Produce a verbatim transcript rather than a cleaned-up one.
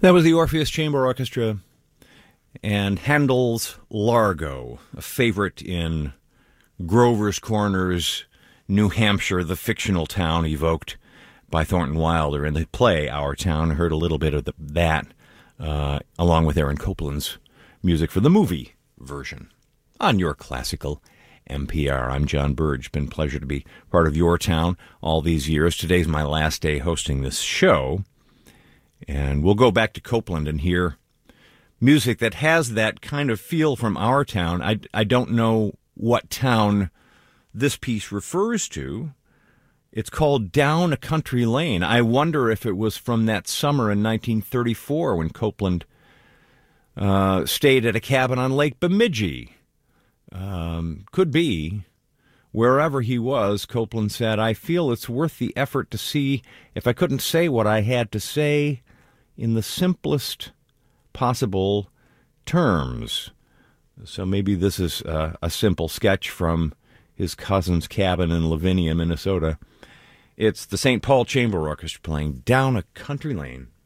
That was the Orpheus Chamber Orchestra and Handel's Largo, a favorite in Grover's Corners, New Hampshire, the fictional town evoked by Thornton Wilder in the play Our Town. I heard a little bit of the, that, uh, along with Aaron Copland's music for the movie version on your classical N P R. I'm John Burge. Been a pleasure to be part of your town all these years. Today's my last day hosting this show. And we'll go back to Copland and hear music that has that kind of feel from our town. I, I don't know what town this piece refers to. It's called Down a Country Lane. I wonder if it was from that summer in nineteen thirty-four when Copland uh, stayed at a cabin on Lake Bemidji. Um, could be. Wherever he was, Copland said, I feel it's worth the effort to see if I couldn't say what I had to say in the simplest possible terms. So maybe this is uh, a simple sketch from his cousin's cabin in Lavinia, Minnesota. It's the Saint Paul Chamber Orchestra playing Down a Country Lane.